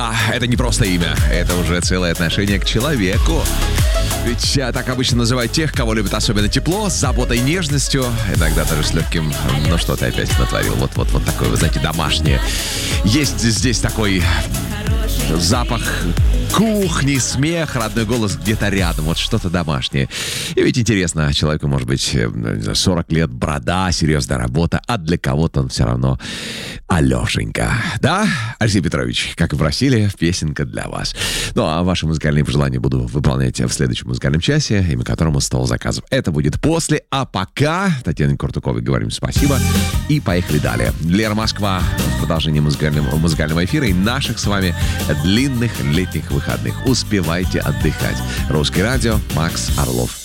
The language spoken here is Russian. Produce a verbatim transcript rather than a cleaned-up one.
А это не просто имя, это уже целое отношение к человеку. Ведь так обычно называют тех, кого любят особенно тепло, с заботой, нежностью. Иногда даже с легким... Ну что ты опять натворил? Вот-вот, вот такое, вы знаете, домашнее. Есть здесь такой запах кухни, смех, родной голос где-то рядом. Вот что-то домашнее. И ведь интересно, человеку может быть сорок лет, борода, серьезная работа, а для кого-то он все равно Алешенька. Да, Алексей Петрович, как и просили, песенка для вас. Ну, а ваши музыкальные пожелания буду выполнять в следующем музыкальном часе, имя которому «Стол заказов». Это будет после, а пока Татьяне Куртуковой говорим спасибо и поехали далее. Лера Москва в продолжении музыкального, музыкального эфира и наших с вами длинных летних выходных. Успевайте отдыхать. Русское радио, Макс Орлов.